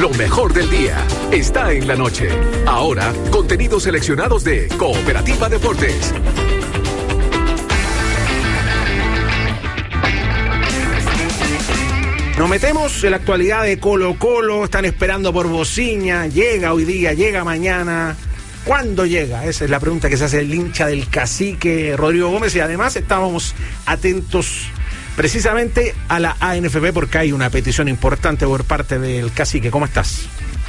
Lo mejor del día está en la noche. Ahora, contenidos seleccionados de Cooperativa Deportes. Nos metemos en la actualidad de Colo-Colo. Están esperando por Bociña. Llega hoy día, llega mañana. ¿Cuándo llega? Esa es la pregunta que se hace el hincha del Cacique, Rodrigo Gómez. Y además estábamos atentos precisamente a la ANFP porque hay una petición importante por parte del Cacique. ¿Cómo estás?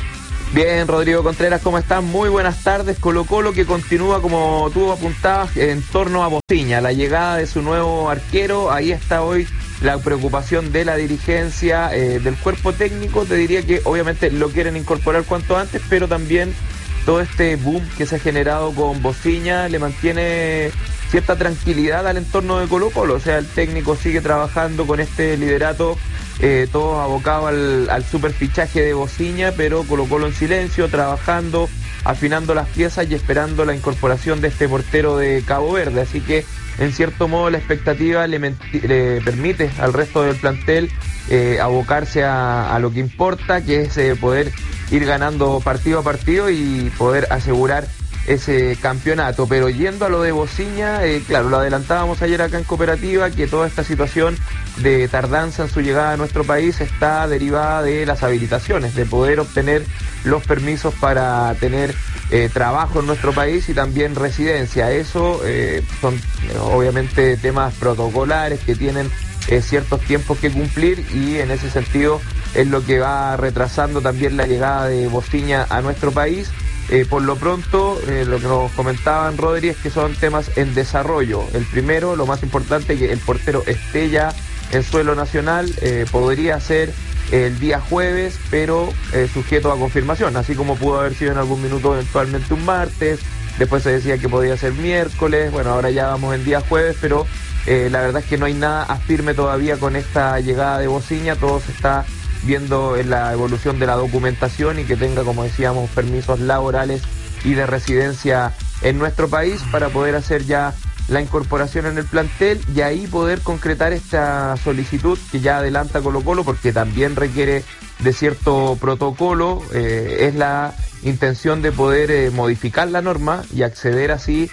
Bien, Rodrigo Contreras, ¿cómo estás? Muy buenas tardes. Colo-Colo que continúa, como tú apuntabas, en torno a Bociña, la llegada de su nuevo arquero. Ahí está hoy la preocupación de la dirigencia, del cuerpo técnico. Te diría que obviamente lo quieren incorporar cuanto antes, pero también todo este boom que se ha generado con Bociña le mantiene cierta tranquilidad al entorno de Colo-Colo. O sea, el técnico sigue trabajando con este liderato, todos abocados al superfichaje de Bociña, pero Colo-Colo en silencio, trabajando, afinando las piezas y esperando la incorporación de este portero de Cabo Verde. Así que, en cierto modo, la expectativa le permite al resto del plantel abocarse a lo que importa, que es poder ir ganando partido a partido y poder asegurar ese campeonato. Pero yendo a lo de Bociña, claro, lo adelantábamos ayer acá en Cooperativa, que toda esta situación de tardanza en su llegada a nuestro país está derivada de las habilitaciones, de poder obtener los permisos para tener trabajo en nuestro país y también residencia. Eso son obviamente temas protocolares que tienen ciertos tiempos que cumplir, y en ese sentido es lo que va retrasando también la llegada de Bociña a nuestro país. Por lo pronto, lo que nos comentaban, Rodri, es que son temas en desarrollo. El primero, lo más importante, que el portero esté ya en suelo nacional, podría ser el día jueves, pero sujeto a confirmación, así como pudo haber sido en algún minuto eventualmente un martes, después se decía que podía ser miércoles. Bueno, ahora ya vamos en día jueves, pero la verdad es que no hay nada a firme todavía con esta llegada de Bociña. Todo se está viendo en la evolución de la documentación y que tenga, como decíamos, permisos laborales y de residencia en nuestro país para poder hacer ya la incorporación en el plantel y ahí poder concretar esta solicitud que ya adelanta Colo-Colo, porque también requiere de cierto protocolo. Es la intención de poder modificar la norma y acceder así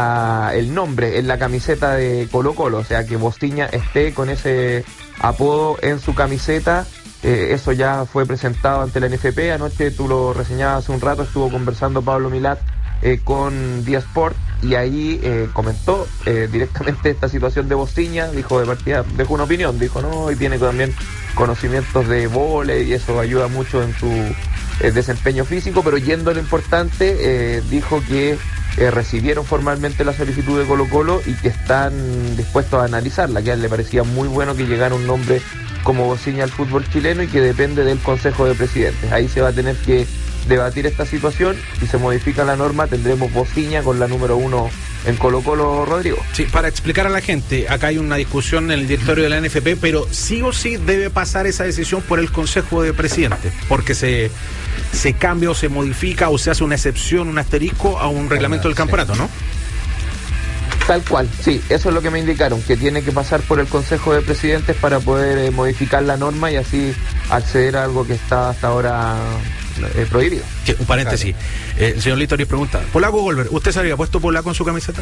a el nombre en la camiseta de Colo-Colo, o sea, que Bociña esté con ese apodo en su camiseta. Eso ya fue presentado ante la NFP. Anoche, tú lo reseñabas hace un rato, estuvo conversando Pablo Milat con Día Sport y ahí comentó directamente esta situación de Bociña. Dijo de partida, dejó una opinión, dijo no, y tiene también conocimientos de vóley y eso ayuda mucho en su desempeño físico, pero yendo a lo importante, dijo que recibieron formalmente la solicitud de Colo-Colo y que están dispuestos a analizarla, que a él le parecía muy bueno que llegara un nombre como Bociña al fútbol chileno y que depende del Consejo de Presidentes. Ahí se va a tener que debatir esta situación. Si se modifica la norma, tendremos Bociña con la número 1 en Colo-Colo, Rodrigo. Sí, para explicar a la gente, acá hay una discusión en el directorio de la NFP, pero sí o sí debe pasar esa decisión por el Consejo de Presidentes, porque se cambia o se modifica o se hace una excepción, un asterisco a un reglamento del campeonato, ¿no? Tal cual, sí, eso es lo que me indicaron, que tiene que pasar por el Consejo de Presidentes para poder modificar la norma y así acceder a algo que está hasta ahora prohibido. Sí, un paréntesis. Claro. El señor Litori pregunta, ¿Polaco Golver, usted se había puesto polaco en su camiseta?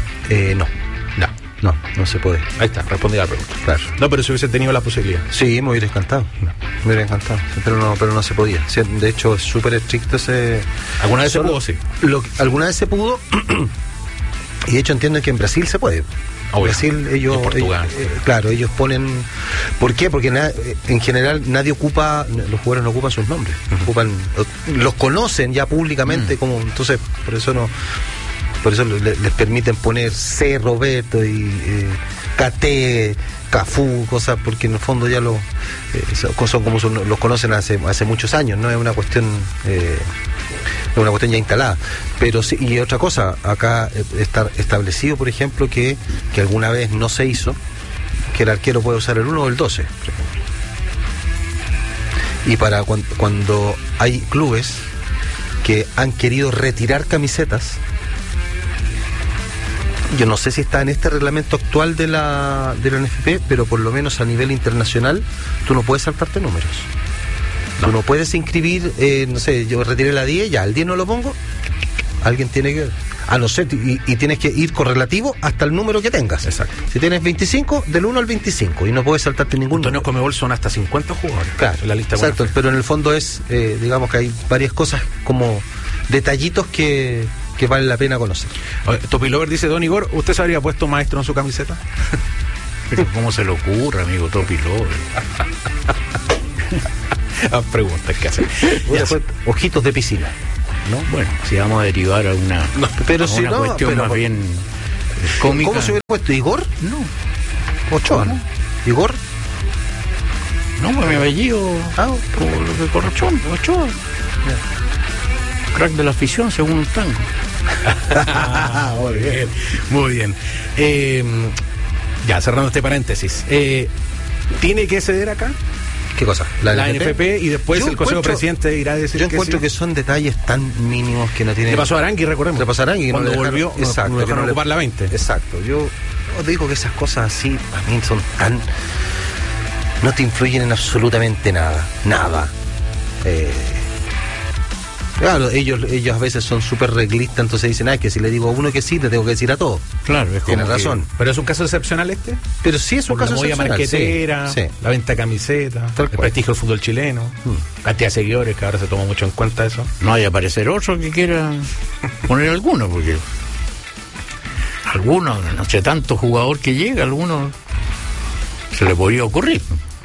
No se puede. Ahí está, respondí a la pregunta. Claro. No, pero si hubiese tenido la posibilidad. Sí, me hubiera encantado. Pero no se podía. De hecho, es súper estricto ese... ¿Alguna vez se pudo? Sí. Alguna vez se pudo... Y de hecho entiendo que en Brasil se puede. Obvio. Brasil, ellos claro, ellos ponen... ¿Por qué? Porque en general nadie ocupa, los jugadores no ocupan sus nombres. Los conocen ya públicamente, como entonces por eso les permiten poner C. Roberto y KT, Cafú, cosas, porque en el fondo ya los conocen hace muchos años, no es una cuestión ya instalada. Pero sí, y otra cosa, acá está establecido, por ejemplo, que alguna vez no se hizo, que el arquero puede usar el 1 o el 12, por ejemplo. Y para cuando hay clubes que han querido retirar camisetas, yo no sé si está en este reglamento actual de la NFP, pero por lo menos a nivel internacional tú no puedes saltarte números. Tú no puedes inscribir, no sé, yo retiré la 10, ya, el 10 no lo pongo, alguien tiene que... A no ser, y tienes que ir correlativo hasta el número que tengas. Exacto. Si tienes 25, del 1 al 25, y no puedes saltarte ningún Torneo número. Conmebol son hasta 50 jugadores. Claro, en la lista. exacto, pero en el fondo es, digamos que hay varias cosas como detallitos que vale la pena conocer. Topilover dice, Don Igor, ¿usted se habría puesto maestro en su camiseta? Pero ¿cómo se le ocurre, amigo Topilover? Preguntas que hacen. Después, ojitos de piscina, ¿no? Bueno, si vamos a derivar a una, pero a si una no, cuestión pero- más bien cómica. ¿Cómo se hubiera puesto? ¿Igor? No, Ochoa, ¿no? ¿Igor? no, pues mi apellido, Ah, por lo que corresponde, Ochoa. Crack de la afición, según un tango. Muy bien, muy bien. Ya, cerrando este paréntesis. ¿Tiene que ceder acá ¿qué cosa? la NFP y después Yo el Consejo encuentro- Presidente irá a decir Yo encuentro sí? que son detalles tan mínimos que no tienen... Le pasó a Arangui, recordemos. Le pasó a Arangui, que no cuando le dejaron- volvió, exacto, no que dejaron no le- ocupar la 20. Exacto, yo digo que esas cosas así para mí son tan... no te influyen en absolutamente nada, nada. Claro, ellos a veces son súper reglistas, entonces dicen, que si le digo a uno que sí, te tengo que decir a todos. Claro, es como Tienes que- razón. Pero es un caso excepcional este. Pero sí es un Por la caso movida excepcional, marquetera, sí, sí. la venta de camiseta, Tal el cual. prestigio del fútbol chileno, cantidad de seguidores, que ahora se toma mucho en cuenta eso. No hay aparecer otro que quiera poner alguno, porque algunos, no sé, tanto jugador que llega, algunos se le podría ocurrir.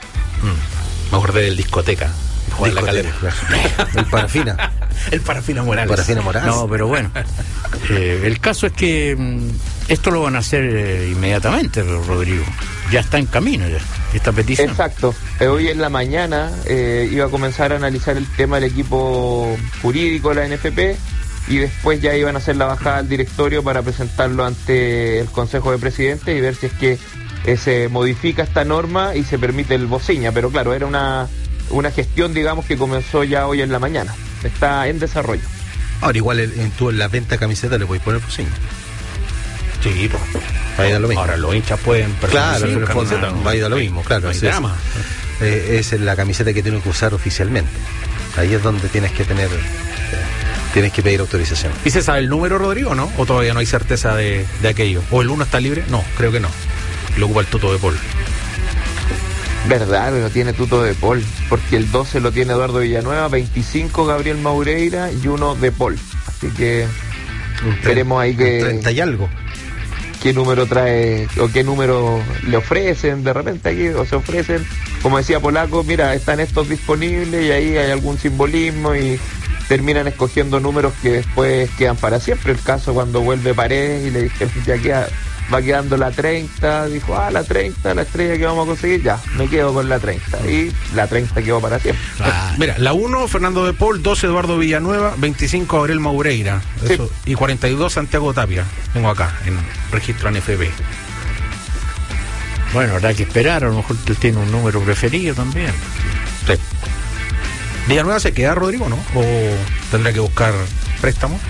Me acordé del discoteca. Juan La Calera. El Parafina. El Parafina Morales. Parafina Morales. No, pero bueno, el caso es que esto lo van a hacer inmediatamente, Rodrigo. Ya está en camino ya, esta petición. Exacto. Hoy en la mañana iba a comenzar a analizar el tema del equipo jurídico de la NFP y después ya iban a hacer la bajada al directorio para presentarlo ante el Consejo de Presidentes y ver si es que se modifica esta norma y se permite el bociña. Pero claro, era una gestión, digamos, que comenzó ya hoy en la mañana. Está en desarrollo. Ahora igual tú en la venta de camiseta le puedes poner bocina. Sí, pues. Ahí da lo mismo. Ahora los hinchas pueden Claro, personalizar en el fondo camiseta, ¿no? va a ir a lo mismo, claro. No hay Es- drama. es la camiseta que tienes que usar oficialmente. Ahí es donde tienes que pedir autorización. ¿Y se sabe el número, Rodrigo, no? ¿O todavía no hay certeza de aquello? ¿O el 1 está libre? No, creo que no. Lo ocupa el Tuto de Paul. Verdad, pero tiene tuto de Paul, porque el 12 lo tiene Eduardo Villanueva, 25 Gabriel Maureira y 1 de Paul. Así que veremos ahí que 30 y algo. qué número trae o qué número le ofrecen de repente aquí, o se ofrecen, como decía Polaco, mira, están estos disponibles y ahí hay algún simbolismo y terminan escogiendo números que después quedan para siempre. El caso cuando vuelve Paredes y le dijeron va quedando la 30, dijo, la 30, la estrella que vamos a conseguir, ya, me quedo con la 30 y la 30 quedó para siempre. Mira, la 1, Fernando de Paul, 12, Eduardo Villanueva, 25, Gabriel Maureira, Sí. eso, y 42, Santiago Tapia. Tengo acá, en registro NFP. Bueno, habrá que esperar, a lo mejor él tiene un número preferido también. Sí. ¿Villanueva se queda, Rodrigo, no? ¿O tendrá que buscar préstamo?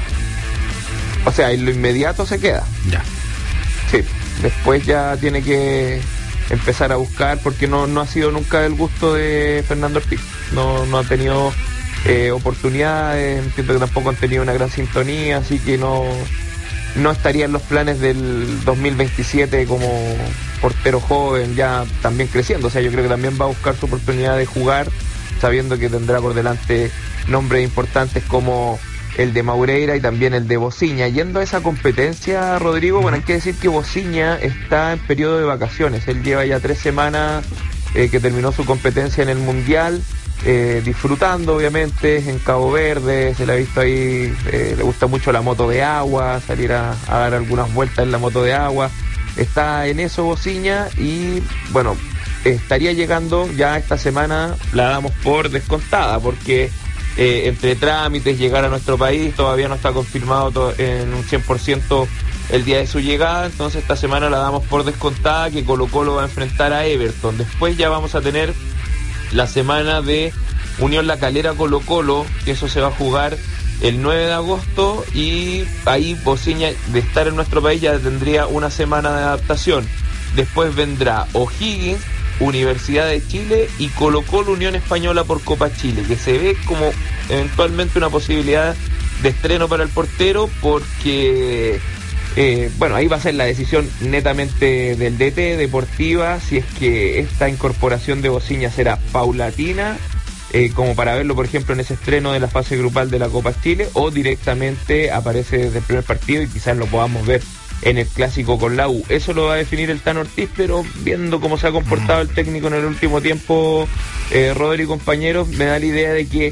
O sea, en lo inmediato se queda. Ya. Sí, después ya tiene que empezar a buscar porque no ha sido nunca del gusto de Fernando Ortiz. No ha tenido oportunidades, entiendo que tampoco han tenido una gran sintonía, así que no estaría en los planes del 2027 como portero joven, ya también creciendo. O sea, yo creo que también va a buscar su oportunidad de jugar, sabiendo que tendrá por delante nombres importantes como el de Maureira y también el de Bociña. Yendo a esa competencia, Rodrigo, bueno, hay que decir que Bociña está en periodo de vacaciones. Él lleva ya 3 semanas que terminó su competencia en el Mundial, disfrutando obviamente en Cabo Verde, se le ha visto ahí, le gusta mucho la moto de agua, salir a dar algunas vueltas en la moto de agua. Está en eso Bociña y bueno, estaría llegando ya esta semana, la damos por descontada porque entre trámites, llegar a nuestro país, todavía no está confirmado en un 100% el día de su llegada, entonces esta semana la damos por descontada que Colo-Colo va a enfrentar a Everton. Después ya vamos a tener la semana de Unión La Calera Colo-Colo, que eso se va a jugar el 9 de agosto y ahí Bociña, de estar en nuestro país, ya tendría una semana de adaptación. Después vendrá O'Higgins, Universidad de Chile y Colo-Colo Unión Española por Copa Chile, que se ve como eventualmente una posibilidad de estreno para el portero, porque bueno, ahí va a ser la decisión netamente del DT deportiva, si es que esta incorporación de Bociña será paulatina, como para verlo por ejemplo en ese estreno de la fase grupal de la Copa Chile, o directamente aparece desde el primer partido y quizás lo podamos ver en el clásico con la U. Eso lo va a definir el Tano Ortiz, pero viendo cómo se ha comportado el técnico en el último tiempo, Rodri y compañeros, me da la idea de que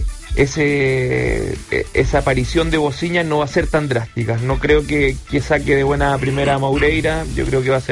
esa aparición de Bociña no va a ser tan drástica. No creo que saque de buena primera a Moureira. Yo creo que va a ser